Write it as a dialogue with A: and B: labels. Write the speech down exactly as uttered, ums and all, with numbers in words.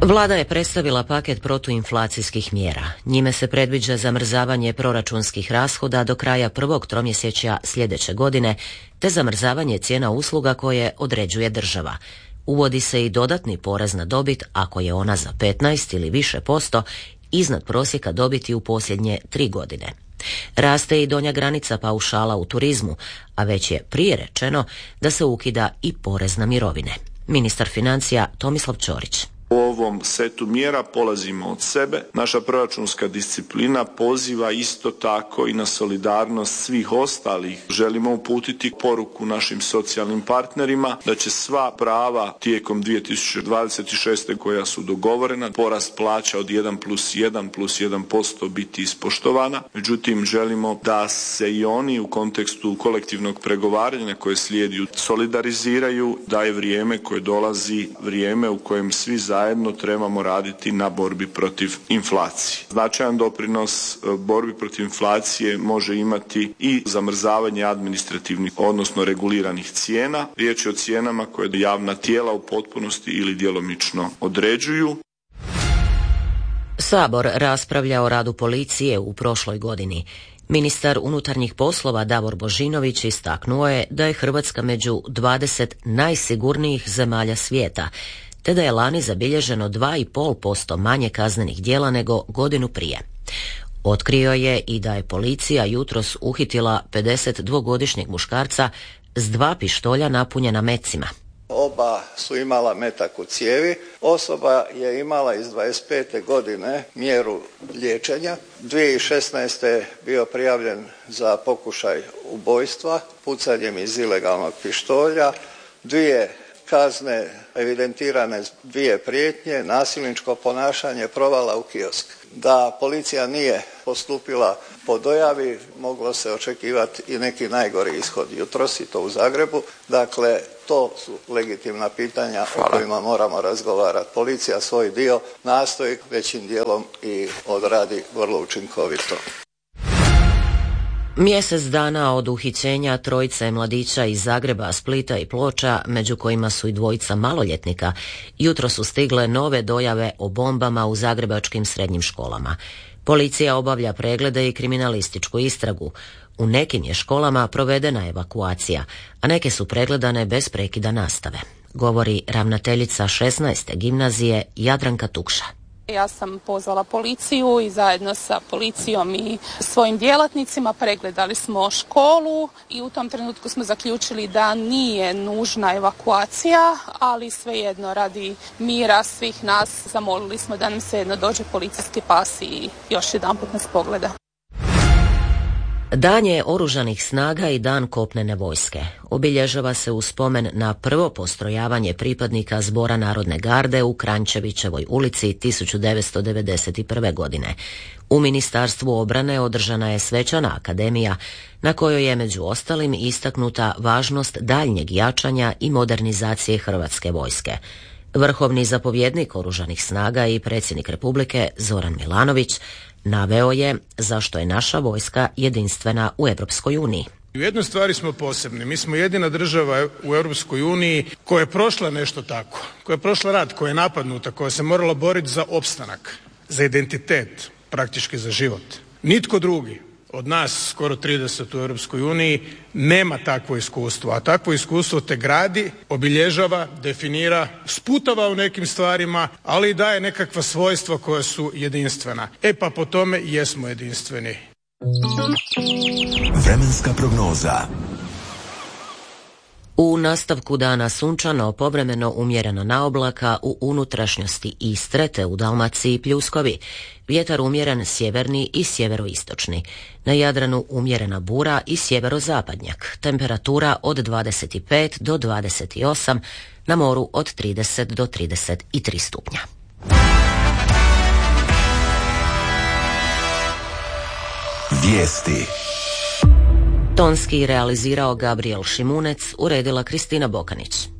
A: Vlada je predstavila paket protuinflacijskih mjera. Njime se predviđa zamrzavanje proračunskih rashoda do kraja prvog tromjesečja sljedeće godine, te zamrzavanje cijena usluga koje određuje država. Uvodi se i dodatni porez na dobit ako je ona za petnaest ili više posto iznad prosjeka dobiti u posljednje tri godine. Raste i donja granica paušala u turizmu, a već je prije rečeno da se ukida i porez na mirovine. Ministar financija Tomislav Ćorić.
B: U ovom setu mjera polazimo od sebe. Naša proračunska disciplina poziva isto tako i na solidarnost svih ostalih. Želimo uputiti poruku našim socijalnim partnerima da će sva prava tijekom dvije tisuće dvadeset šeste koja su dogovorena, porast plaća od jedan plus jedan plus jedan posto biti ispoštovana. Međutim, želimo da se i oni u kontekstu kolektivnog pregovaranja koje slijedi solidariziraju, da je vrijeme koje dolazi vrijeme u kojem svi zajedno zajedno trebamo raditi na borbi protiv inflacije. Značajan doprinos borbi protiv inflacije može imati i zamrzavanje administrativnih, odnosno reguliranih cijena. Riječ je o cijenama koje javna tijela u potpunosti ili djelomično određuju.
A: Sabor raspravlja o radu policije u prošloj godini. Ministar unutarnjih poslova Davor Božinović istaknuo je da je Hrvatska među dvadeset najsigurnijih zemalja svijeta, te da je lani zabilježeno dva i pol posto manje kaznenih djela nego godinu prije. Otkrio je i da je policija jutros uhitila pedesetdvogodišnjeg muškarca s dva pištolja napunjena mecima.
C: Oba su imala metak u cijevi. Osoba je imala iz dvadeset pete godine mjeru liječenja. dvije tisuće šesnaeste. je bio prijavljen za pokušaj ubojstva pucanjem iz ilegalnog pištolja. Dvije kazne evidentirane, dvije prijetnje, nasilničko ponašanje, provala u kiosk. Da policija nije postupila po dojavi, moglo se očekivati i neki najgori ishod jutros i to u Zagrebu. Dakle, to su legitimna pitanja o kojima moramo razgovarati. Policija svoj dio nastoji većim dijelom i odradi vrlo učinkovito.
A: Mjesec dana od uhićenja trojice mladića iz Zagreba, Splita i Ploča, među kojima su i dvojica maloljetnika, jutro su stigle nove dojave o bombama u zagrebačkim srednjim školama. Policija obavlja preglede i kriminalističku istragu. U nekim je školama provedena evakuacija, a neke su pregledane bez prekida nastave, govori ravnateljica šesnaeste gimnazije Jadranka Tukša.
D: Ja sam pozvala policiju i zajedno sa policijom i svojim djelatnicima pregledali smo školu i u tom trenutku smo zaključili da nije nužna evakuacija, ali svejedno radi mira svih nas zamolili smo da nam svejedno dođe policijski pas i još jedanput nas pogleda.
A: Dan je oružanih snaga i dan kopnene vojske. Obilježava se u spomen na prvo postrojavanje pripadnika Zbora Narodne garde u Kranjčevićevoj ulici tisuću devetsto devedeset prve. godine. U Ministarstvu obrane održana je svečana akademija na kojoj je među ostalim istaknuta važnost daljnjeg jačanja i modernizacije Hrvatske vojske. Vrhovni zapovjednik oružanih snaga i predsjednik Republike Zoran Milanović naveo je zašto je naša vojska jedinstvena u Europskoj uniji.
E: U jednoj stvari smo posebni. Mi smo jedina država u Europskoj uniji koja je prošla nešto tako, koja je prošla rat, koja je napadnuta, koja se morala boriti za opstanak, za identitet, praktički za život. Nitko drugi od nas, skoro trideset u Europskoj uniji, nema takvo iskustvo, a takvo iskustvo te gradi, obilježava, definira, sputava u nekim stvarima, ali i daje nekakva svojstva koja su jedinstvena. E pa po tome jesmo jedinstveni.
F: Vremenska prognoza.
A: U nastavku dana sunčano, povremeno umjerena na oblaka u unutrašnjosti Istre te u Dalmaciji pljuskovi. Vjetar umjeren sjeverni i sjeveroistočni. Na Jadranu umjerena bura i sjeverozapadnjak. Temperatura od dvadeset pet do dvadeset osam, na moru od trideset do trideset tri stupnja.
F: Vijesti.
A: Tonski realizirao Gabriel Šimunec, uredila Kristina Bokanić.